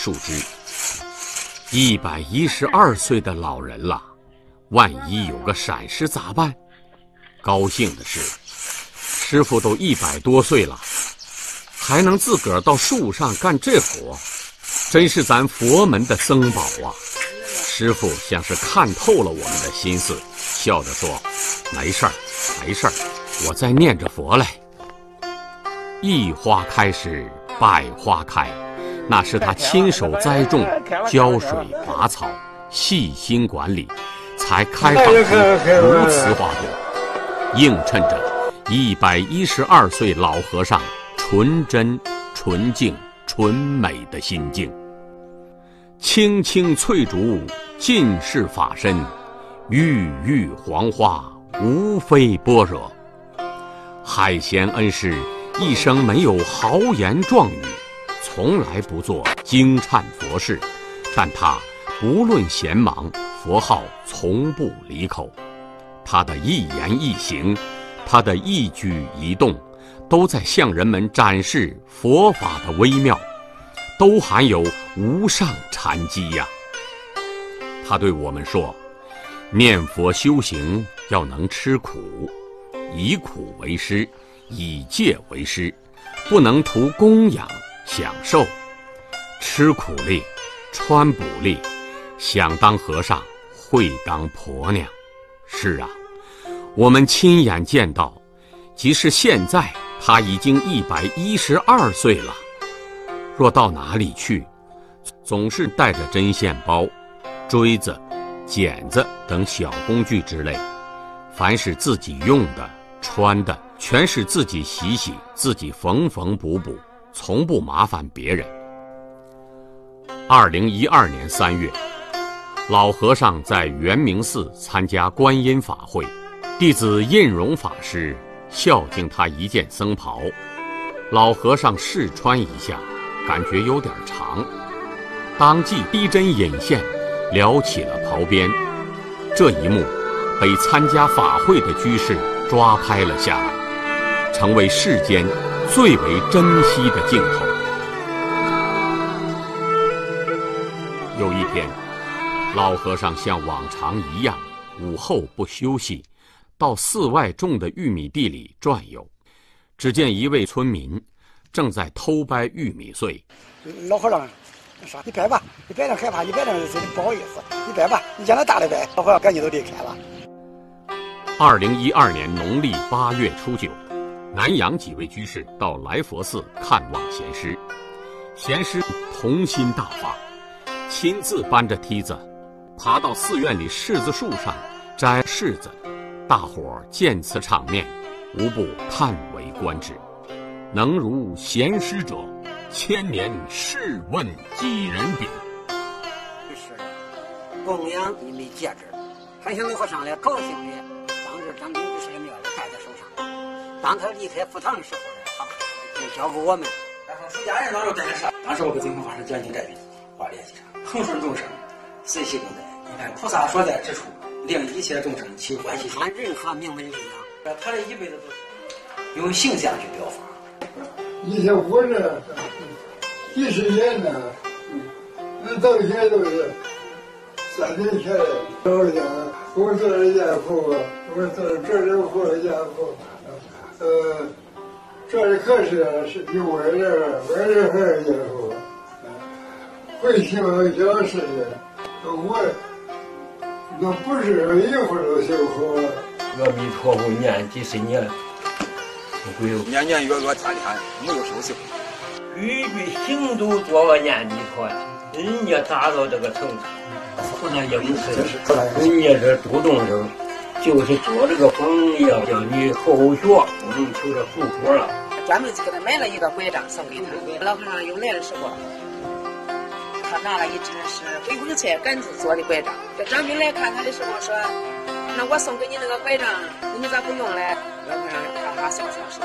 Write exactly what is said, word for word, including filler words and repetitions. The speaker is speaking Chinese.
树枝。一百一十二岁的老人了，万一有个闪失咋办？高兴的是，师傅都一百多岁了，还能自个儿到树上干这活，真是咱佛门的僧宝啊！师傅像是看透了我们的心思，笑着说：“没事儿，没事儿，我在念着佛嘞。”一花开时，百花开，那是他亲手栽种、浇水、拔草、细心管理，才开放出如此花朵，映衬着一百一十二岁老和尚纯真、纯净、纯美的心境。青青翠竹，尽是法身；郁郁黄花，无非般若。海贤恩师一生没有豪言壮语，从来不做惊颤佛事，但他不论闲忙，佛号从不离口。他的一言一行，他的一举一动，都在向人们展示佛法的微妙，都含有无上禅机呀。他对我们说，念佛修行要能吃苦，以苦为师，以戒为师，不能图供养享受。吃苦力，穿补力，想当和尚会当婆娘。是啊，我们亲眼见到，即使现在他已经一百一十二岁了，若到哪里去，总是带着针线包、锥子、剪子等小工具之类，凡是自己用的、穿的，全是自己洗洗，自己缝缝补补，从不麻烦别人。二零一二年三月，老和尚在圆明寺参加观音法会，弟子印荣法师孝敬他一件僧袍，老和尚试穿一下，感觉有点长，当即逼针引线，撩起了袍边。这一幕被参加法会的居士抓拍了下来，成为世间最为珍惜的镜头。有一天，老和尚像往常一样，午后不休息，到寺外种的玉米地里转悠。只见一位村民正在偷掰玉米穗。 老和尚说：“你掰吧，你掰着害怕，你掰着不好意思，你掰吧，你让他大的掰。”老和尚赶紧都离开了。 二零一二年农历八月初九，南阳几位居士到来佛寺看望贤师，贤师童心大发，亲自搬着梯子爬到寺院里柿子树上摘柿子。大伙儿见此场面，无不叹为观止。能如贤师者，千年试问几人比？ 是供养一枚戒指，还向老和尚来高兴的，当着张兵居士的面戴在手上。当他离开佛堂的时候呢，他就交给我们。 出家人当时带着啥？当时我给净空法师讲经摘品，话联系上，恒顺众生，随喜功德。你看菩萨所在之处，令一切众生起欢喜心。 按任何名门力量， 他这一辈子都是用形象去表法。 以前活着几十年呢，那到现在都是三年前来老家，我做了家父，我做这里活了家父，呃，这里可是是有我这我这还是家父，会修小事情，我那不是一会儿都修好。 阿弥陀佛念几十年。 年年月月天天没有休息。 句句行都做个念弥陀，人家达到这个程度，不能应试。人家这度众生，就是做这个榜样，叫你后学不能求这后果了。 专门给他买了一个拐杖送给他。老和尚又来的时候，他拿了一只是回光菜杆子做的拐杖。这张兵来看他的时候说：“那我送给你那个拐杖，你咋不用嘞？”老和尚哈哈笑笑说：“